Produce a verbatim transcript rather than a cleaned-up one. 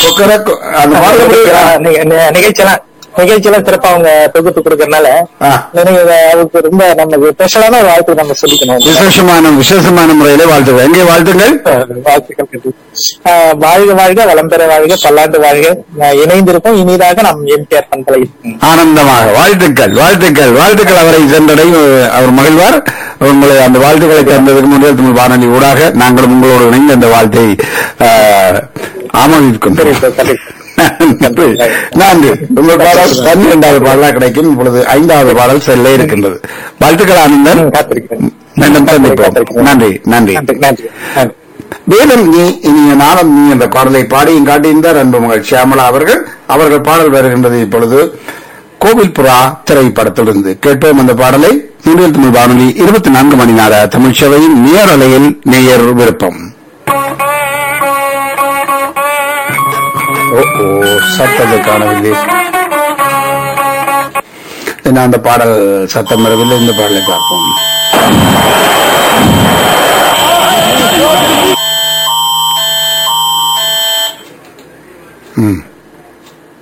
கொக்கரக்கோ அந்த பாடல் நிகழ்ச்சியெல்லாம் நிகழ்ச்சியெல்லாம் சிறப்பா அவங்க தொகுத்து கொடுக்கறதுனால அதுக்கு ரொம்ப நம்ம ஸ்பெஷலான வாழ்த்து நம்ம சொல்லிக்கணும். விசேஷமான விசேஷமான முறையில வாழ்த்துக்கள். எங்கே வாழ்த்துக்கள்? வாழ்த்துக்கள். வாழ்க வாழ்க, வளம் பெற வாழ்க, பல்லாண்டு வாழ்க. இணைந்திருக்கும் இனிதாக நம் எம்டிஆர் பண்பலை. ஆனந்தமாக வாழ்த்துக்கள் வாழ்த்துக்கள் வாழ்த்துக்கள். அவரை சென்றடையும் அவர் மகிழ்வார். உங்களை அந்த வாழ்த்துக்களை தந்ததுக்கு முன்னாள் தமிழ் வானொலி ஊடாக நாங்களும் உங்களோடு இணைந்து அந்த வாழ்த்தை ஆமோதிக்கும். நன்றி. உங்கள் பாடல் பன்னிரண்டாவது பாடலா கிடைக்கும். இப்பொழுது ஐந்தாவது பாடல் செல்ல இருக்கின்றது. வாழ்த்துக்கள் ஆனந்தன். மீண்டும் சந்திப்போம். நன்றி நன்றி. வேதம் நீ இனிய நாளம் நீ என்ற பாடலை பாடியும் காட்டியிருந்தார் அன்பு மகள் ஷியாமலா அவர்கள். அவர்கள் பாடல் வருகின்றது இப்பொழுது கோவில் புறா திரைப்படத்திலிருந்து. கேட்போம் அந்த பாடலை. தமிழ் தமிழ் வானொலி இருபத்தி நான்கு மணி நேர தமிழ் சேவையின் நேரலையில் நேயர் விருப்பம். சத்தத்தை காணவில்லை. அந்த பாடல் சத்தம் வரவில்லை. இந்த பாடலை பார்ப்போம்.